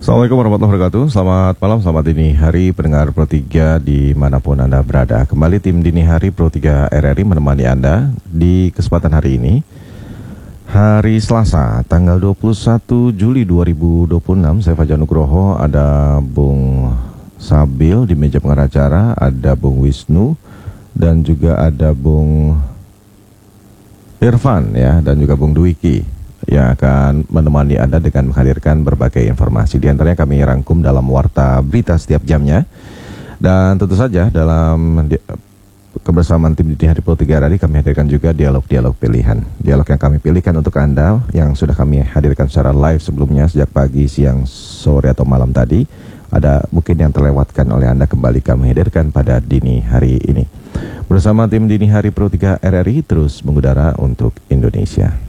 Assalamualaikum warahmatullahi wabarakatuh. Selamat malam, selamat dini hari pendengar Pro 3 dimanapun Anda berada. Kembali tim dini hari Pro 3 RRI menemani Anda di kesempatan hari ini. Hari Selasa, tanggal 21 Juli 2026, saya Fajar Nugroho, ada Bung Sabil di meja pengarah acara, ada Bung Wisnu, dan juga ada Bung Irfan ya, dan juga Bung Dwiki yang akan menemani Anda dengan menghadirkan berbagai informasi. Di antaranya kami rangkum dalam warta berita setiap jamnya. Dan tentu saja dalam kebersamaan tim di hari Pro 3 RRI kami hadirkan juga dialog-dialog pilihan. Dialog yang kami pilihkan untuk Anda yang sudah kami hadirkan secara live sebelumnya sejak pagi, siang, sore atau malam tadi. Ada mungkin yang terlewatkan oleh Anda, kembali kami hadirkan pada dini hari ini. Bersama tim dini hari Pro 3 RRI terus mengudara untuk Indonesia.